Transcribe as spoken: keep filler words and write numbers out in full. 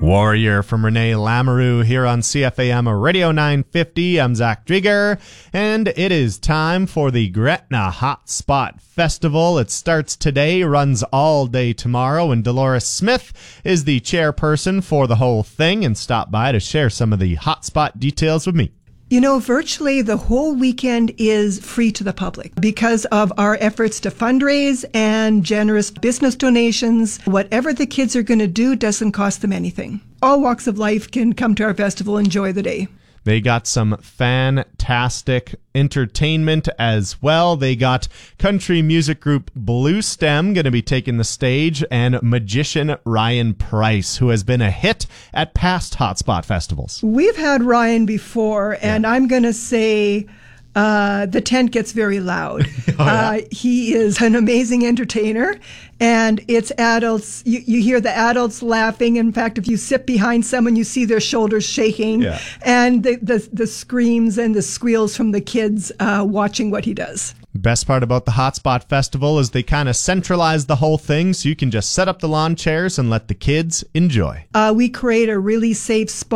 Warrior from Renee Lamoureux here on C F A M Radio nine fifty. I'm Zach Drieger, and it is time for the Gretna Hotspot Festival. It starts today, runs all day tomorrow, and Dolores Smith is the chairperson for the whole thing and stopped by to share some of the hotspot details with me. You know, virtually the whole weekend is free to the public because of our efforts to fundraise and generous business donations. Whatever the kids are going to do doesn't cost them anything. All walks of life can come to our festival and enjoy the day. They got some fantastic entertainment as well. They got country music group Blue Stem going to be taking the stage, and magician Ryan Price, who has been a hit at past Hotspot festivals. We've had Ryan before, and yeah. I'm going to say uh, the tent gets very loud. oh, yeah. uh, he is an amazing entertainer, and it's adults. You, you hear the adults laughing. In fact, if you sit behind someone, you see their shoulders shaking, yeah. and the, the, the screams and the squeals from the kids uh, watching what he does. Best part about the Hotspot Festival is they kind of centralize the whole thing, so you can just set up the lawn chairs and let the kids enjoy. Uh, we create a really safe spot